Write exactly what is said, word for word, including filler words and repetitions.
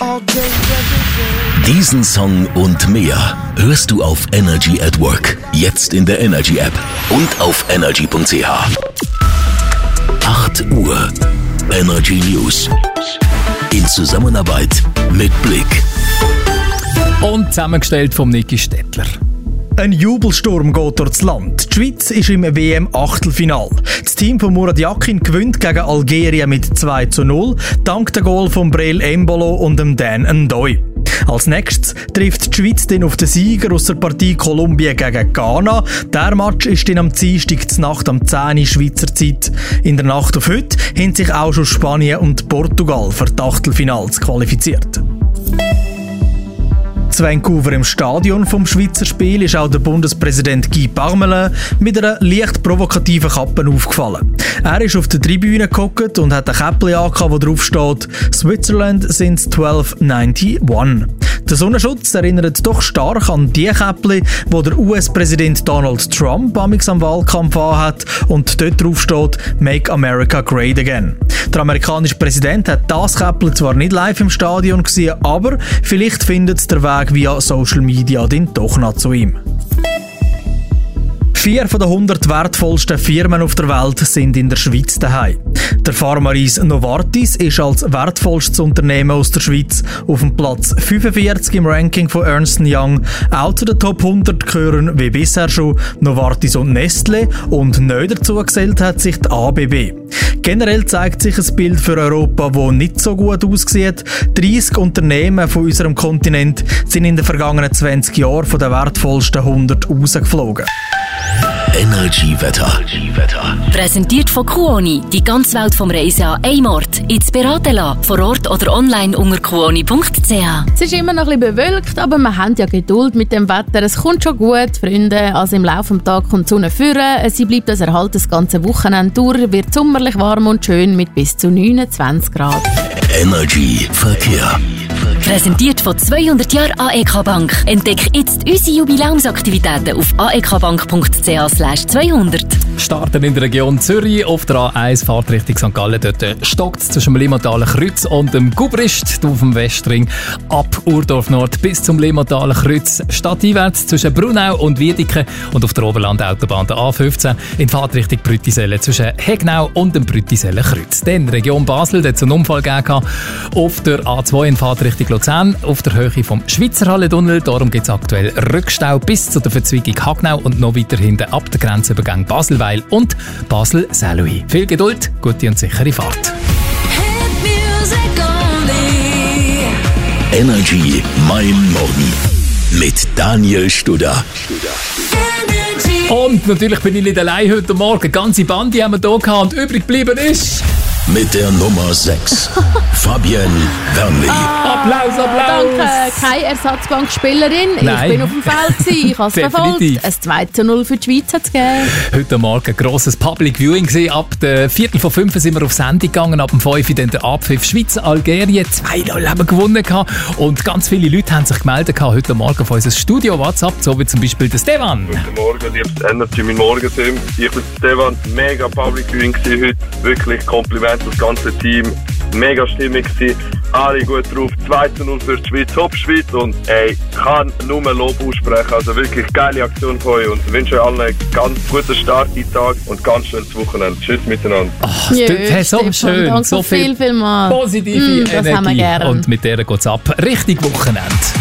Diesen Song und mehr hörst du auf Energy at Work. Jetzt in der Energy App und auf energy punkt c h. acht Uhr. Energy News. In Zusammenarbeit mit Blick. Und zusammengestellt vom Niki Stettler. Ein Jubelsturm geht durchs Land. Die Schweiz ist im W M-Achtelfinal. Das Team von Murat Yakin gewinnt gegen Algerien mit zwei zu null, dank der Goal von Breel Embolo und dem Dan Ndoye. Als nächstes trifft die Schweiz dann auf den Sieger aus der Partie Kolumbien gegen Ghana. Der Match ist dann am Dienstag zur Nacht am zehn Uhr Schweizer Zeit. In der Nacht auf heute haben sich auch schon Spanien und Portugal für die Achtelfinals qualifiziert. In Vancouver im Stadion vom Schweizer Spiel ist auch der Bundespräsident Guy Parmelin mit einer leicht provokativen Kappe aufgefallen. Er ist auf der Tribüne gehockt und hat ein Käppchen angehabt, wo drauf steht «Switzerland since zwölf einundneunzig». Der Sonnenschutz erinnert doch stark an die Käppchen, wo der U S-Präsident Donald Trump amigs am Wahlkampf anhat und dort drauf steht «Make America Great Again». Der amerikanische Präsident hat das Käppchen zwar nicht live im Stadion gesehen, aber vielleicht findet der Weg via Social Media dann doch noch zu ihm. Vier von den hundert wertvollsten Firmen auf der Welt sind in der Schweiz daheim. Der Pharmaris Novartis ist als wertvollstes Unternehmen aus der Schweiz auf dem Platz fünfundvierzig im Ranking von Ernst and Young. Auch zu den Top hundert gehören wie bisher schon Novartis und Nestlé und neu dazu gesellt hat sich die A B B. Generell zeigt sich ein Bild für Europa, das nicht so gut aussieht. dreissig Unternehmen von unserem Kontinent sind in den vergangenen zwanzig Jahren von den wertvollsten hundert rausgeflogen. Energy Wetter. Präsentiert von Kuoni. Die ganze Welt vom Reisen an einem Ort. Ins Beraten lassen, vor Ort oder online unter kuoni punkt c h. Es ist immer noch ein bisschen bewölkt, aber wir haben ja Geduld mit dem Wetter. Es kommt schon gut, Freunde. Also im Laufe des Tages kommt die Sonne führen. Sie bleibt das Erhalt das ganze Wochenende durch. Wird sommerlich warm und schön mit bis zu neunundzwanzig Grad. Energy Verkehr. Präsentiert von zweihundert Jahren A E K Bank. Entdecke jetzt unsere Jubiläumsaktivitäten auf a e k bank punkt c h slash zweihundert. Starten in der Region Zürich auf der A eins, Fahrt Richtung Sankt Gallen. Dort stockt es zwischen dem Limmatalen Kreuz und dem Gubrist auf dem Westring ab Urdorf Nord bis zum Limmatalen Kreuz. Stadteinwärts zwischen Brunau und Wiedeke und auf der Oberland-Autobahn der A fünfzehn in Fahrtrichtung Brüttisellen zwischen Hegnau und dem Brüttisellen Kreuz. Dann Region Basel, dort einen Unfall gegeben auf der A zwei in Fahrtrichtung Luzern auf der Höhe vom Schweizer Hallentunnel. Darum gibt es aktuell Rückstau bis zu der Verzweigung Hagnau und noch weiter hinten ab der Grenzübergang Baselweil und Basel-Saarlouis. Viel Geduld, gute und sichere Fahrt. Energy Mein Morgen mit Daniel Studer. Und natürlich bin ich nicht allein heute Morgen. Ganze Bande haben wir hier gehabt und übrig geblieben ist... Mit der Nummer sechs, Fabienne Wernli. Ah, Applaus, Applaus! Danke, keine Ersatzbankspielerin. Nein. Ich bin auf dem Feld gewesen, ich habe es verfolgt. Ein zwei zu null für die Schweiz hat es gegeben. Heute Morgen ein grosses Public Viewing gewesen. Ab der Viertel vor fünf sind wir auf Sendung gegangen, ab dem fünf dann der Abpfiff. Schweiz, Algerien, zwei null haben wir gewonnen gehabt. Und ganz viele Leute haben sich gemeldet gehabt, heute Morgen auf unser Studio WhatsApp, so wie zum Beispiel der Stefan. Guten Morgen, liebes Energy, mein Morgenteam. Ich bin Stefan, mega Public Viewing gewesen heute, wirklich Kompliment. Das ganze Team, mega stimmig gewesen, alle gut drauf, zwei zu null für die Schweiz, Hopp Schweiz und ey, kann nur Lob aussprechen, also wirklich geile Aktion von euch und wünsche euch allen einen ganz guten Start in den Tag und ganz schönes Wochenende. Tschüss miteinander. Ach, das ist so schön, Danke so viel, viel, viel mal. positive mm, das Energie haben wir gern. Und mit der geht es ab, richtig Wochenende.